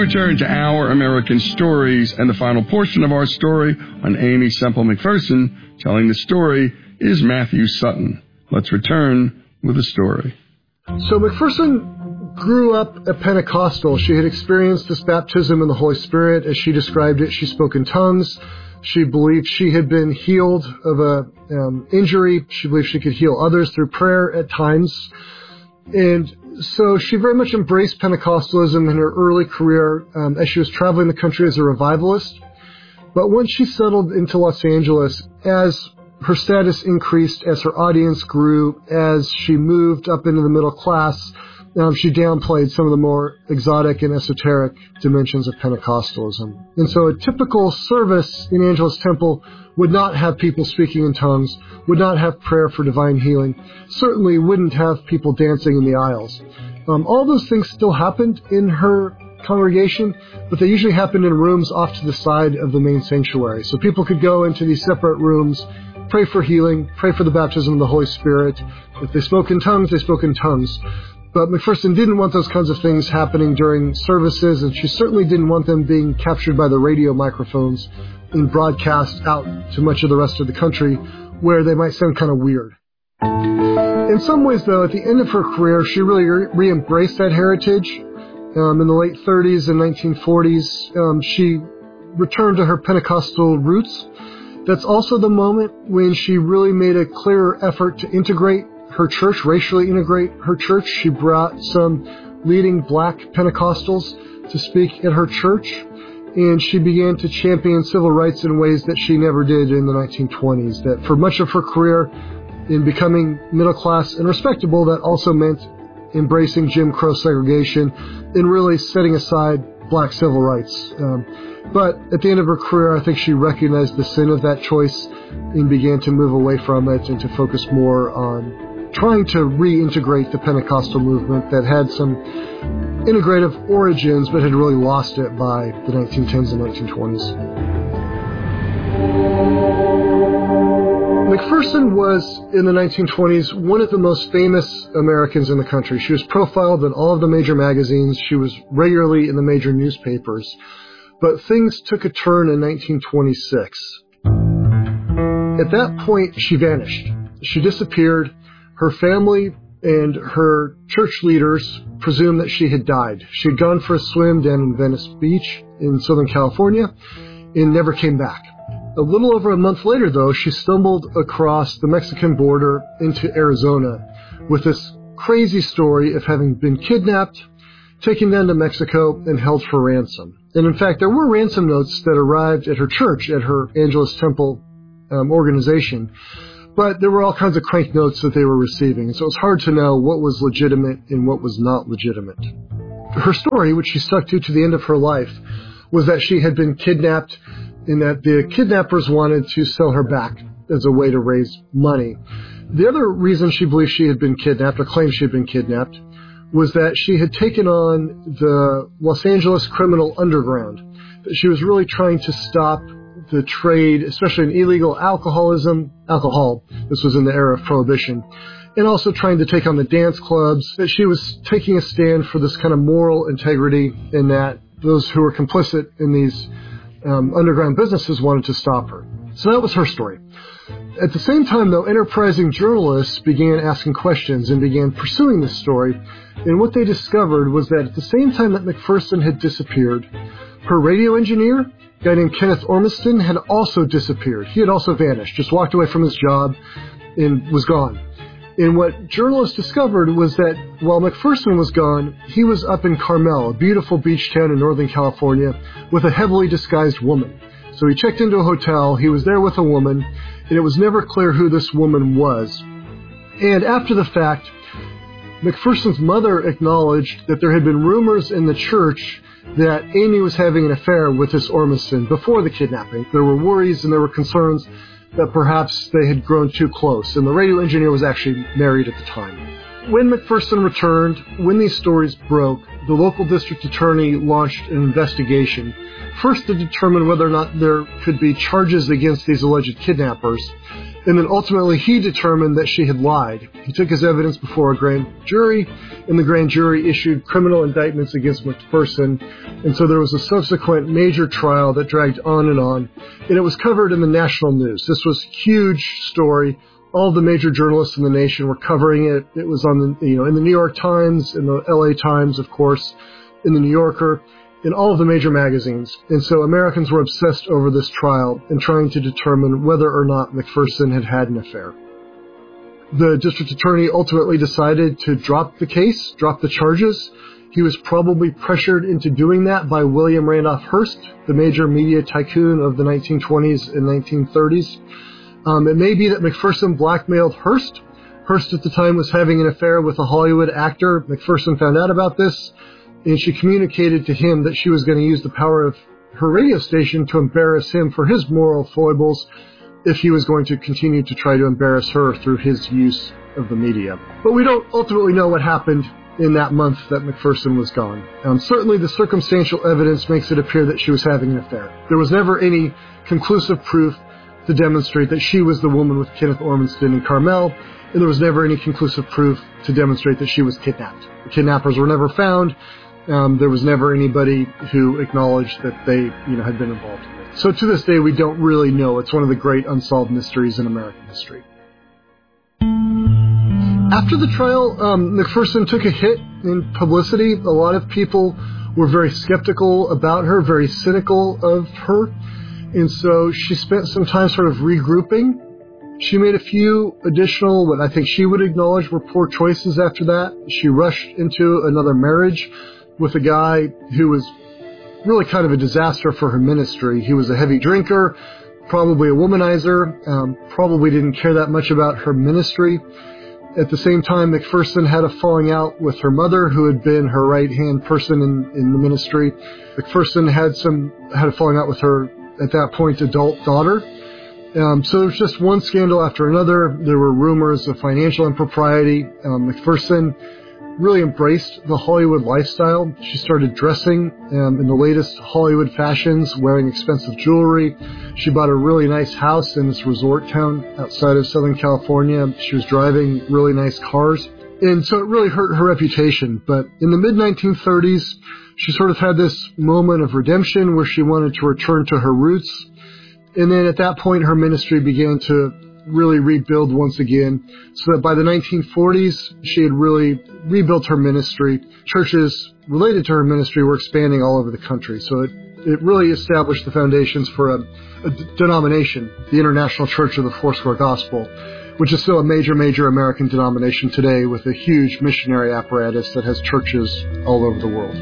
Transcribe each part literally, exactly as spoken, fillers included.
return to Our American Stories and the final portion of our story on Aimee Semple McPherson. Telling the story is Matthew Sutton. Let's return with the story. So McPherson grew up a Pentecostal. She had experienced this baptism in the Holy Spirit. As she described it, she spoke in tongues. She believed she had been healed of a um, injury. She believed she could heal others through prayer at times. And so she very much embraced Pentecostalism in her early career um, as she was traveling the country as a revivalist. But once she settled into Los Angeles, as her status increased, as her audience grew, as she moved up into the middle class, um, she downplayed some of the more exotic and esoteric dimensions of Pentecostalism. And so a typical service in Angelus Temple would not have people speaking in tongues, would not have prayer for divine healing, certainly wouldn't have people dancing in the aisles. Um, all those things still happened in her congregation, but they usually happened in rooms off to the side of the main sanctuary. So people could go into these separate rooms, pray for healing, pray for the baptism of the Holy Spirit. If they spoke in tongues, they spoke in tongues. But McPherson didn't want those kinds of things happening during services, and she certainly didn't want them being captured by the radio microphones and broadcast out to much of the rest of the country, where they might sound kind of weird. In some ways, though, at the end of her career, she really re-embraced that heritage. Um, in the late thirties and nineteen forties, um, she returned to her Pentecostal roots. That's also the moment when she really made a clearer effort to integrate her church, racially integrate her church. She brought some leading black Pentecostals to speak at her church, and she began to champion civil rights in ways that she never did in the nineteen twenties. That for much of her career in becoming middle class and respectable, that also meant embracing Jim Crow segregation and really setting aside black civil rights. Um, but at the end of her career, I think she recognized the sin of that choice and began to move away from it and to focus more on trying to reintegrate the Pentecostal movement that had some integrative origins but had really lost it by the nineteen tens and nineteen twenties. McPherson was, in the nineteen twenties, one of the most famous Americans in the country. She was profiled in all of the major magazines. She was regularly in the major newspapers. But things took a turn in nineteen twenty-six. At that point, she vanished. She disappeared. Her family and her church leaders presumed that she had died. She had gone for a swim down in Venice Beach in Southern California and never came back. A little over a month later, though, she stumbled across the Mexican border into Arizona with this crazy story of having been kidnapped, taken down to Mexico, and held for ransom. And in fact, there were ransom notes that arrived at her church, at her Angelus Temple um, organization, but there were all kinds of crank notes that they were receiving, and so it was hard to know what was legitimate and what was not legitimate. Her story, which she stuck to to the end of her life, was that she had been kidnapped and that the kidnappers wanted to sell her back as a way to raise money. The other reason she believed she had been kidnapped, or claimed she had been kidnapped, was that she had taken on the Los Angeles criminal underground. That she was really trying to stop the trade, especially in illegal alcoholism, alcohol. This was in the era of Prohibition. And also trying to take on the dance clubs. That she was taking a stand for this kind of moral integrity, and that those who were complicit in these um, underground businesses wanted to stop her. So that was her story. At the same time, though, enterprising journalists began asking questions and began pursuing this story. And what they discovered was that at the same time that McPherson had disappeared, her radio engineer, a guy named Kenneth Ormiston, had also disappeared. He had also vanished, just walked away from his job and was gone. And what journalists discovered was that while McPherson was gone, he was up in Carmel, a beautiful beach town in Northern California, with a heavily disguised woman. So he checked into a hotel, he was there with a woman, and it was never clear who this woman was. And after the fact, McPherson's mother acknowledged that there had been rumors in the church that Aimee was having an affair with this Ormiston before the kidnapping. There were worries and there were concerns that perhaps they had grown too close, and the radio engineer was actually married at the time. When McPherson returned, when these stories broke, the local district attorney launched an investigation, first to determine whether or not there could be charges against these alleged kidnappers, And then ultimately he determined that she had lied. He took his evidence before a grand jury, and the grand jury issued criminal indictments against McPherson. And so there was a subsequent major trial that dragged on and on. And it was covered in the national news. This was a huge story. All the major journalists in the nation were covering it. It was on the, you know, in the New York Times, in the L A Times, of course, in the New Yorker, in all of the major magazines. And so Americans were obsessed over this trial and trying to determine whether or not McPherson had had an affair. The district attorney ultimately decided to drop the case, drop the charges. He was probably pressured into doing that by William Randolph Hearst, the major media tycoon of the nineteen twenties and nineteen thirties. Um, it may be that McPherson blackmailed Hearst. Hearst at the time was having an affair with a Hollywood actor. McPherson found out about this, and she communicated to him that she was going to use the power of her radio station to embarrass him for his moral foibles if he was going to continue to try to embarrass her through his use of the media. But we don't ultimately know what happened in that month that McPherson was gone. Um, certainly the circumstantial evidence makes it appear that she was having an affair. There was never any conclusive proof to demonstrate that she was the woman with Kenneth Ormanston in Carmel, and there was never any conclusive proof to demonstrate that she was kidnapped. The kidnappers were never found. Um, there was never anybody who acknowledged that they, you know, had been involved in it. So to this day, we don't really know. It's one of the great unsolved mysteries in American history. After the trial, um, McPherson took a hit in publicity. A lot of people were very skeptical about her, very cynical of her. And so she spent some time sort of regrouping. She made a few additional, what I think she would acknowledge were poor choices after that. She rushed into another marriage with a guy who was really kind of a disaster for her ministry. He was a heavy drinker, probably a womanizer, um, probably didn't care that much about her ministry. At the same time, McPherson had a falling out with her mother, who had been her right-hand person in, in the ministry. McPherson had some had a falling out with her, at that point, adult daughter. Um, so there was just one scandal after another. There were rumors of financial impropriety. Um, McPherson really embraced the Hollywood lifestyle. She started dressing um, in the latest Hollywood fashions, wearing expensive jewelry. She bought a really nice house in this resort town outside of Southern California. She was driving really nice cars. And so it really hurt her reputation. But in the mid nineteen thirties, she sort of had this moment of redemption where she wanted to return to her roots. And then at that point, her ministry began to really rebuild once again, so that by the nineteen forties, she had really rebuilt her ministry. Churches related to her ministry were expanding all over the country. So it, it really established the foundations for a, a d- denomination, the International Church of the Foursquare Gospel, which is still a major, major American denomination today with a huge missionary apparatus that has churches all over the world.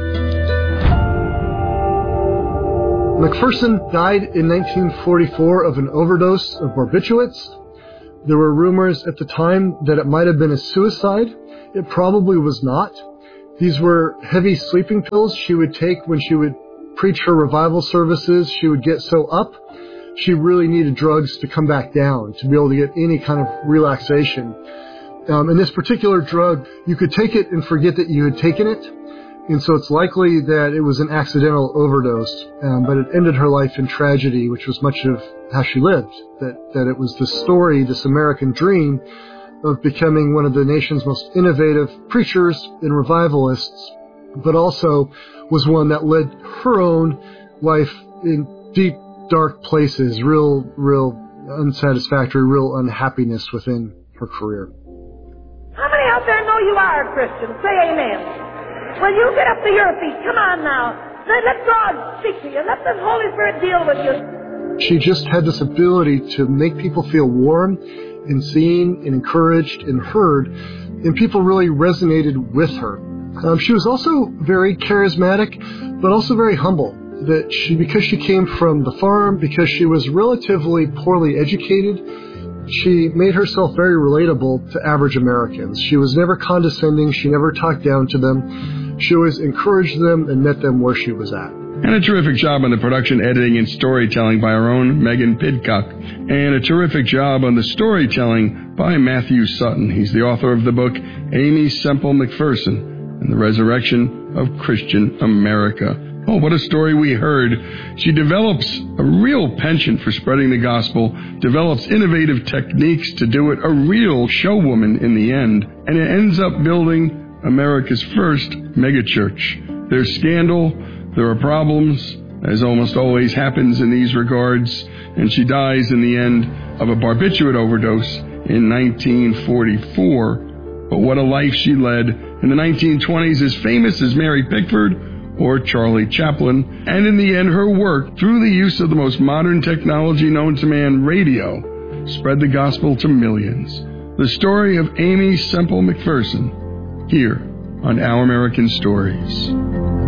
McPherson died in nineteen forty-four of an overdose of barbiturates. There were rumors at the time that it might have been a suicide. It probably was not. These were heavy sleeping pills she would take when she would preach her revival services. She would get so up, she really needed drugs to come back down, to be able to get any kind of relaxation. Um, and this particular drug, you could take it and forget that you had taken it. And so it's likely that it was an accidental overdose, um, but it ended her life in tragedy, which was much of how she lived. That, that it was this story, this American dream of becoming one of the nation's most innovative preachers and revivalists, but also was one that led her own life in deep, dark places, real, real unsatisfactory, real unhappiness within her career. How many out there know you are a Christian? Say amen. Well, you get up to your feet. Come on now. Let, let God speak to you. Let the Holy Spirit deal with you. She just had this ability to make people feel warm and seen and encouraged and heard, and people really resonated with her. Um, she was also very charismatic, but also very humble. That she, because she came from the farm, because she was relatively poorly educated, she made herself very relatable to average Americans. She was never condescending. She never talked down to them. She always encouraged them and met them where she was at. And a terrific job on the production, editing, and storytelling by our own Megan Pidcock. And a terrific job on the storytelling by Matthew Sutton. He's the author of the book Aimee Semple McPherson and the Resurrection of Christian America. Oh, what a story we heard. She develops a real penchant for spreading the gospel, develops innovative techniques to do it, a real showwoman in the end, and it ends up building America's first megachurch. There's scandal, there are problems, as almost always happens in these regards, and she dies in the end of a barbiturate overdose in nineteen forty-four. But what a life she led in the nineteen twenties, as famous as Mary Pickford or Charlie Chaplin, and in the end her work, through the use of the most modern technology known to man, radio, spread the gospel to millions. The story of Aimee Semple McPherson, here on Our American Stories.